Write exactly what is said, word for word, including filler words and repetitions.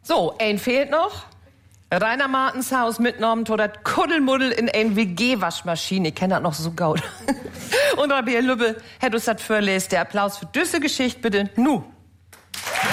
So, ein fehlt noch. Rainer Martens Haus mitgenommen, to dat Kuddelmuddel in ein W G-Waschmaschine. Ich kenn das noch so gut. Und Rabea Lübbe, hätt uns das vorlest. Der Applaus für düsse Geschichte, bitte. Nu.